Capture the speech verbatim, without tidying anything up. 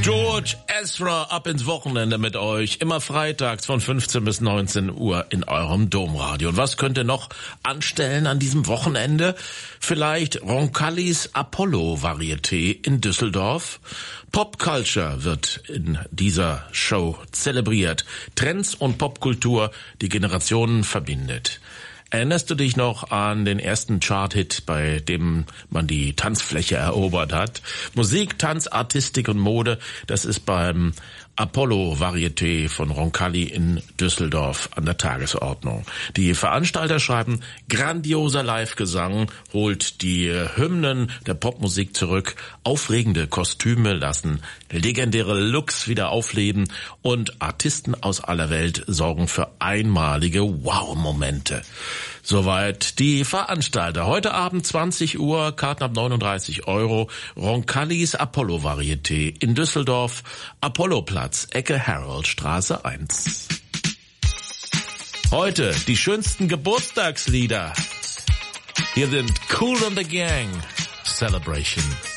George Ezra ab ins Wochenende mit euch. Immer freitags von fünfzehn bis neunzehn Uhr in eurem Domradio. Und was könnt ihr noch anstellen an diesem Wochenende? Vielleicht Roncalis Apollo-Varieté in Düsseldorf. Popculture wird in dieser Show zelebriert. Trends und Popkultur, die Generationen verbindet. Erinnerst du dich noch an den ersten Chart-Hit, bei dem man die Tanzfläche erobert hat? Musik, Tanz, Artistik und Mode, das ist beim Apollo-Varieté von Roncalli in Düsseldorf an der Tagesordnung. Die Veranstalter schreiben, grandioser Live-Gesang holt die Hymnen der Popmusik zurück, aufregende Kostüme lassen legendäre Looks wieder aufleben und Artisten aus aller Welt sorgen für einmalige Wow-Momente. Soweit die Veranstalter. Heute Abend zwanzig Uhr, Karten ab neununddreißig Euro, Roncallis Apollo-Varieté in Düsseldorf, Apolloplatz, Ecke Haroldstraße eins. Heute die schönsten Geburtstagslieder. Hier sind Kool and the Gang, Celebration.